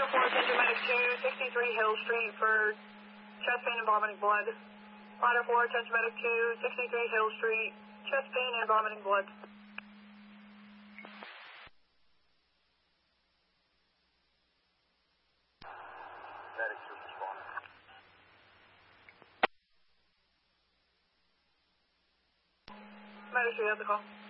Ladder 4, attention medic 2, 63 Hill Street for chest pain and vomiting blood. Ladder 4, attention medic 2, 63 Hill Street, chest pain and vomiting blood. Medics just responding. Medics, you have the call.